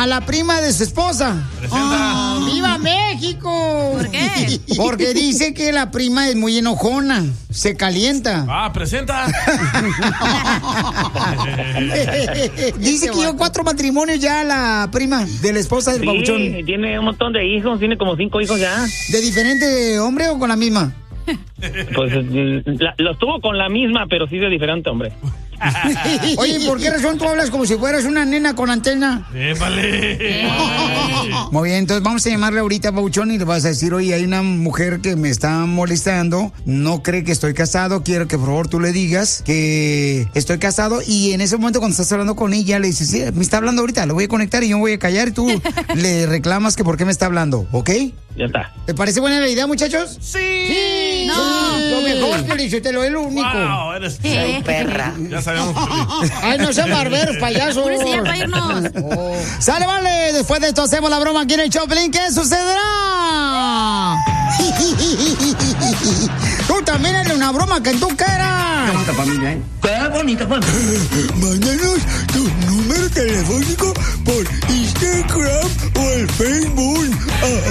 a la prima de su esposa. ¡Viva México! ¿Por qué? Porque dice que la prima es muy enojona, se calienta. Presenta. Dice que lleva 4 matrimonios ya la prima de la esposa del babuchón. Sí, tiene un montón de hijos, tiene como 5 hijos ya. ¿De diferente hombre o con la misma? Pues los tuvo con la misma, pero sí de diferente hombre. Oye, ¿por qué razón tú hablas como si fueras una nena con antena? ¡Épale! Muy bien, entonces vamos a llamarle ahorita a Babuchón y le vas a decir, oye, hay una mujer que me está molestando, no cree que estoy casado, quiero que por favor tú le digas que estoy casado, y en ese momento cuando estás hablando con ella le dices, sí, me está hablando ahorita, lo voy a conectar y yo me voy a callar y tú le reclamas que por qué me está hablando, ¿ok? Ya está. ¿Te parece buena la idea, muchachos? ¡Sí! No. Lo mejor, Felicitelo, es lo único. ¡Wow! Eres perra. Ya sabemos. Ay, no sean barberos, payasos. Apúrese ya para irnos. Sale, vale. Después de esto hacemos la broma aquí en el Choplin. ¿Qué sucederá? Tú también eres una broma que tú quieras. Qué bonita familia, ¿eh? Qué bonita familia. Mándanos tu número telefónico